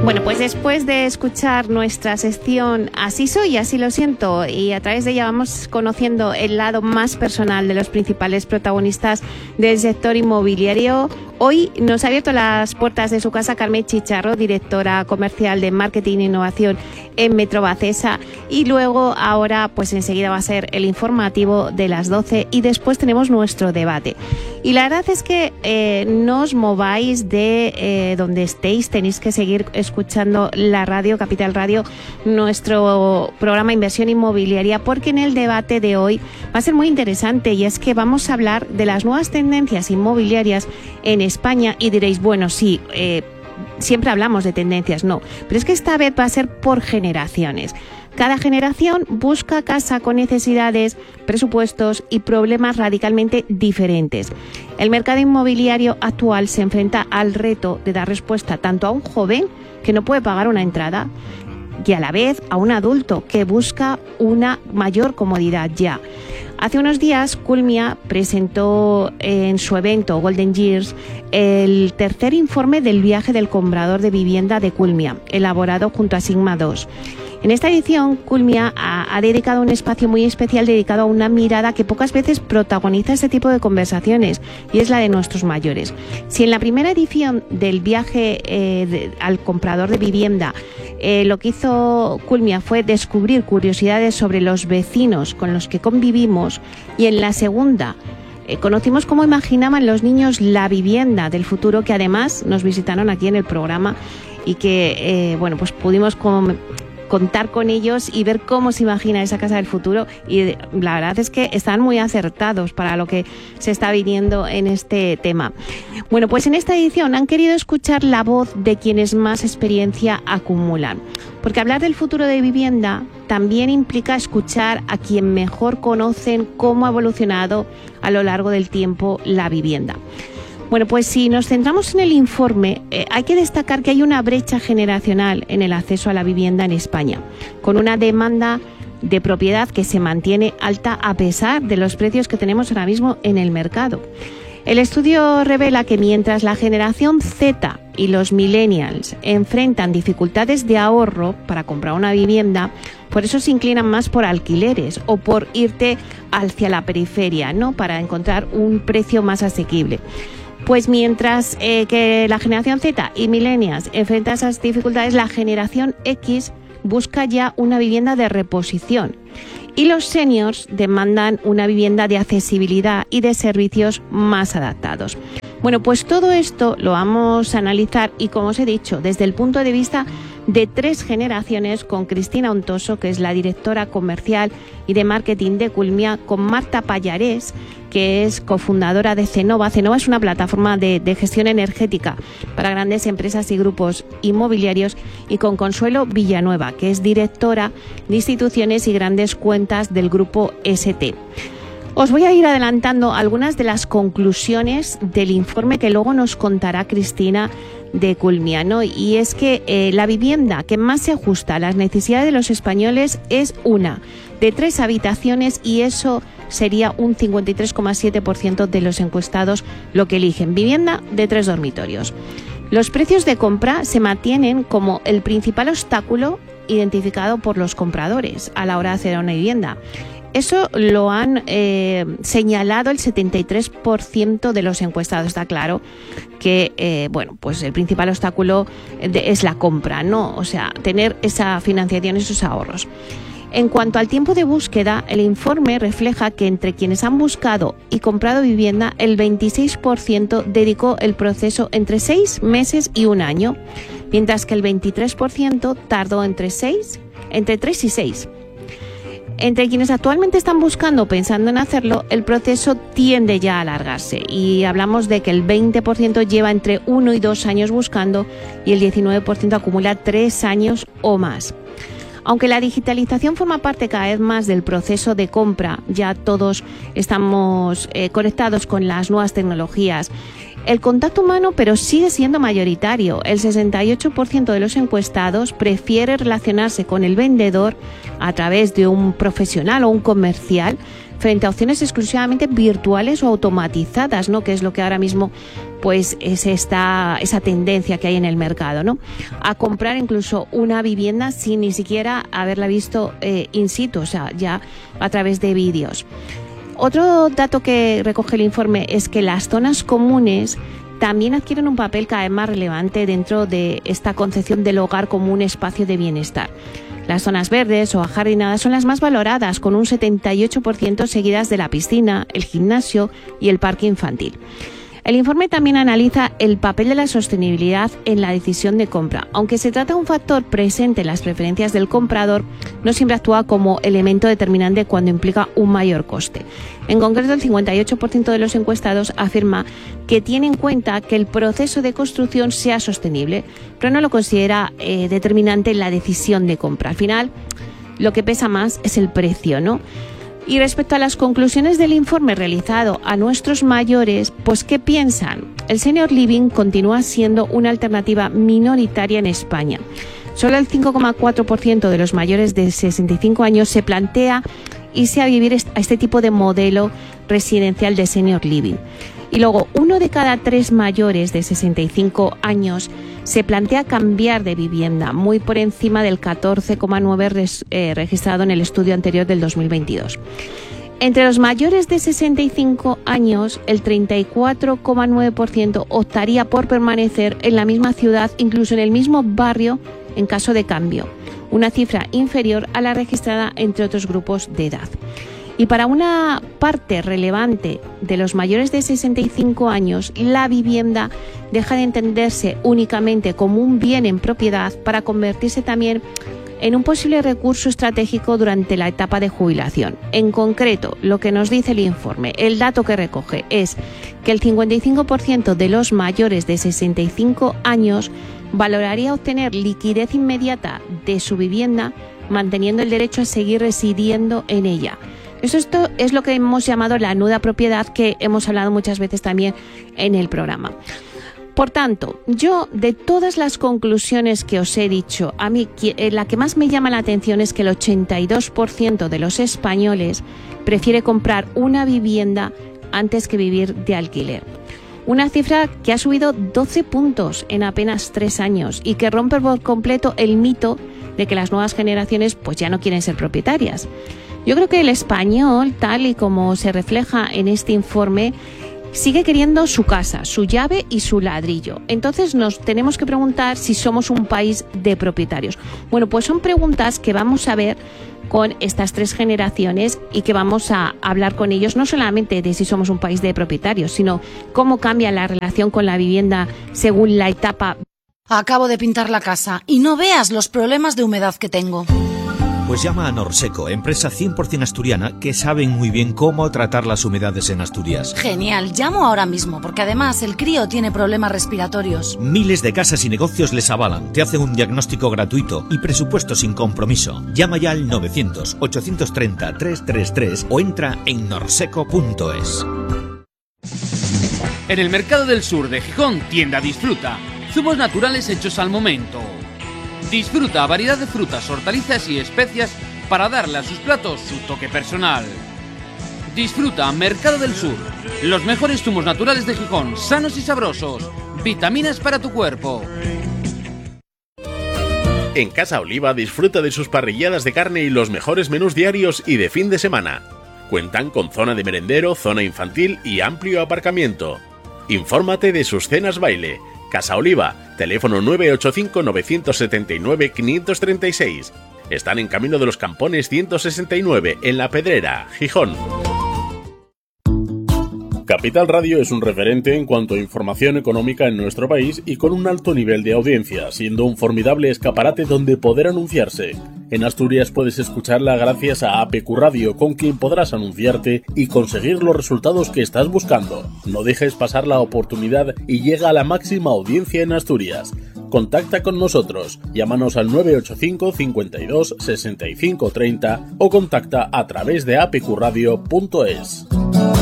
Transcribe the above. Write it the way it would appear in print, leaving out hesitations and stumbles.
Bueno, pues después de escuchar nuestra sección Así soy, así lo siento, y a través de ella vamos conociendo el lado más personal de los principales protagonistas del sector inmobiliario, hoy nos ha abierto las puertas de su casa Carmen Chicharro, directora comercial de Marketing e Innovación en Metrobacesa, y luego ahora pues enseguida va a ser el informativo de las 12 y después tenemos nuestro debate. Y la verdad es que no os mováis de donde estéis, tenéis que seguir escuchando la radio, Capital Radio, nuestro programa Inversión Inmobiliaria, porque en el debate de hoy va a ser muy interesante y es que vamos a hablar de las nuevas tendencias inmobiliarias en España y diréis, bueno, sí, siempre hablamos de tendencias, no, pero es que esta vez va a ser por generaciones. Cada generación busca casa con necesidades, presupuestos y problemas radicalmente diferentes. El mercado inmobiliario actual se enfrenta al reto de dar respuesta tanto a un joven que no puede pagar una entrada y a la vez a un adulto que busca una mayor comodidad ya. Hace unos días, Culmia presentó en su evento Golden Years el tercer informe del viaje del comprador de vivienda de Culmia, elaborado junto a Sigma 2. En esta edición, Culmia ha dedicado un espacio muy especial dedicado a una mirada que pocas veces protagoniza este tipo de conversaciones, y es la de nuestros mayores. Si en la primera edición del viaje al comprador de vivienda lo que hizo Culmia fue descubrir curiosidades sobre los vecinos con los que convivimos, y en la segunda conocimos cómo imaginaban los niños la vivienda del futuro, que además nos visitaron aquí en el programa y que pues pudimos contar con ellos y ver cómo se imagina esa casa del futuro, y la verdad es que están muy acertados para lo que se está viniendo en este tema. Bueno, pues en esta edición han querido escuchar la voz de quienes más experiencia acumulan, porque hablar del futuro de vivienda también implica escuchar a quien mejor conocen cómo ha evolucionado a lo largo del tiempo la vivienda. Bueno, pues si nos centramos en el informe, hay que destacar que hay una brecha generacional en el acceso a la vivienda en España, con una demanda de propiedad que se mantiene alta a pesar de los precios que tenemos ahora mismo en el mercado. El estudio revela que mientras la generación Z y los millennials enfrentan dificultades de ahorro para comprar una vivienda, por eso se inclinan más por alquileres o por irte hacia la periferia, ¿no?, para encontrar un precio más asequible. Pues mientras que la generación Z y millennials enfrentan esas dificultades, la generación X busca ya una vivienda de reposición y los seniors demandan una vivienda de accesibilidad y de servicios más adaptados. Bueno, pues todo esto lo vamos a analizar y, como os he dicho, desde el punto de vista de tres generaciones, con Cristina Untoso, que es la directora comercial y de marketing de Culmia, con Marta Pallarés, que es cofundadora de Cenova. Cenova es una plataforma de gestión energética para grandes empresas y grupos inmobiliarios, y con Consuelo Villanueva, que es directora de instituciones y grandes cuentas del grupo ST. Os voy a ir adelantando algunas de las conclusiones del informe que luego nos contará Cristina de Culmia, ¿no? Y es que la vivienda que más se ajusta a las necesidades de los españoles es una de 3 habitaciones, y eso sería un 53,7% de los encuestados lo que eligen vivienda de 3 dormitorios. Los precios de compra se mantienen como el principal obstáculo identificado por los compradores a la hora de acceder a una vivienda. Eso lo han señalado el 73% de los encuestados. Está claro que pues el principal obstáculo es la compra, ¿no? O sea, tener esa financiación, esos ahorros. En cuanto al tiempo de búsqueda, el informe refleja que entre quienes han buscado y comprado vivienda, el 26% dedicó el proceso entre 6 meses y 1 año, mientras que el 23% tardó entre 3 y 6. Entre quienes actualmente están buscando o pensando en hacerlo, el proceso tiende ya a alargarse, y hablamos de que el 20% lleva entre 1 y 2 años buscando y el 19% acumula 3 años o más. Aunque la digitalización forma parte cada vez más del proceso de compra, ya todos estamos conectados con las nuevas tecnologías, el contacto humano pero sigue siendo mayoritario. El 68% de los encuestados prefiere relacionarse con el vendedor a través de un profesional o un comercial frente a opciones exclusivamente virtuales o automatizadas, ¿no? Que es lo que ahora mismo pues es esa tendencia que hay en el mercado, ¿no? A comprar incluso una vivienda sin ni siquiera haberla visto in situ, o sea, ya a través de vídeos. Otro dato que recoge el informe es que las zonas comunes también adquieren un papel cada vez más relevante dentro de esta concepción del hogar como un espacio de bienestar. Las zonas verdes o ajardinadas son las más valoradas, con un 78%, seguidas de la piscina, el gimnasio y el parque infantil. El informe también analiza el papel de la sostenibilidad en la decisión de compra. Aunque se trata de un factor presente en las preferencias del comprador, no siempre actúa como elemento determinante cuando implica un mayor coste. En concreto, el 58% de los encuestados afirma que tiene en cuenta que el proceso de construcción sea sostenible, pero no lo considera determinante en la decisión de compra. Al final, lo que pesa más es el precio, ¿no? Y respecto a las conclusiones del informe realizado a nuestros mayores, pues ¿qué piensan? El senior living continúa siendo una alternativa minoritaria en España. Solo el 5,4% de los mayores de 65 años se plantea irse a vivir a este tipo de modelo residencial de senior living. Y luego, 1 de cada 3 mayores de 65 años se plantea cambiar de vivienda, muy por encima del 14,9% registrado en el estudio anterior del 2022. Entre los mayores de 65 años, el 34,9% optaría por permanecer en la misma ciudad, incluso en el mismo barrio, en caso de cambio, una cifra inferior a la registrada entre otros grupos de edad. Y para una parte relevante de los mayores de 65 años, la vivienda deja de entenderse únicamente como un bien en propiedad para convertirse también en un posible recurso estratégico durante la etapa de jubilación. En concreto, lo que nos dice el informe, el dato que recoge es que el 55% de los mayores de 65 años valoraría obtener liquidez inmediata de su vivienda, manteniendo el derecho a seguir residiendo en ella. Esto es lo que hemos llamado la nuda propiedad, que hemos hablado muchas veces también en el programa. Por tanto, yo, de todas las conclusiones que os he dicho, a mí la que más me llama la atención es que el 82% de los españoles prefiere comprar una vivienda antes que vivir de alquiler. Una cifra que ha subido 12 puntos en apenas 3 años y que rompe por completo el mito de que las nuevas generaciones pues ya no quieren ser propietarias. Yo creo que el español, tal y como se refleja en este informe, sigue queriendo su casa, su llave y su ladrillo. Entonces nos tenemos que preguntar si somos un país de propietarios. Bueno, pues son preguntas que vamos a ver con estas 3 generaciones y que vamos a hablar con ellos, no solamente de si somos un país de propietarios, sino cómo cambia la relación con la vivienda según la etapa. Acabo de pintar la casa y no veas los problemas de humedad que tengo. Pues llama a Norseco, empresa 100% asturiana que saben muy bien cómo tratar las humedades en Asturias. Genial, llamo ahora mismo porque además el crío tiene problemas respiratorios. Miles de casas y negocios les avalan, te hacen un diagnóstico gratuito y presupuesto sin compromiso. Llama ya al 900-830-333 o entra en norseco.es. En el Mercado del Sur de Gijón, tienda Disfruta. Zumos naturales hechos al momento. Disfruta variedad de frutas, hortalizas y especias para darle a sus platos su toque personal. Disfruta Mercado del Sur. Los mejores zumos naturales de Gijón, sanos y sabrosos. Vitaminas para tu cuerpo. En Casa Oliva disfruta de sus parrilladas de carne y los mejores menús diarios y de fin de semana. Cuentan con zona de merendero, zona infantil y amplio aparcamiento. Infórmate de sus cenas baile. Casa Oliva, teléfono 985-979-536. Están en Camino de los Campones 169, en La Pedrera, Gijón. Capital Radio es un referente en cuanto a información económica en nuestro país y con un alto nivel de audiencia, siendo un formidable escaparate donde poder anunciarse. En Asturias puedes escucharla gracias a APQ Radio, con quien podrás anunciarte y conseguir los resultados que estás buscando. No dejes pasar la oportunidad y llega a la máxima audiencia en Asturias. Contacta con nosotros, llámanos al 985 52 65 30 o contacta a través de apqradio.es.